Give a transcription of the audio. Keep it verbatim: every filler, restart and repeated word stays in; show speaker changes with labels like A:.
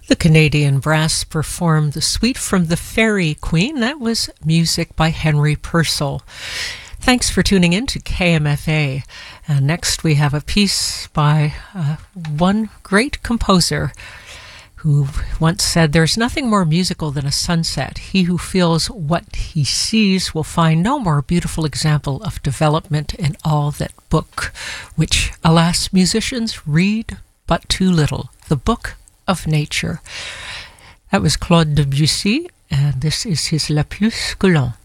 A: The Canadian Brass performed the Suite from the Fairy Queen. That was music by Henry Purcell. Thanks for tuning in to K M F A. And next we have a piece by uh, one great composer who once said, "There's nothing more musical than a sunset. He who feels what he sees will find no more beautiful example of development in all that book, which, alas, musicians read but too little, the book of nature." That was Claude Debussy, and this is his La Plus que l'un.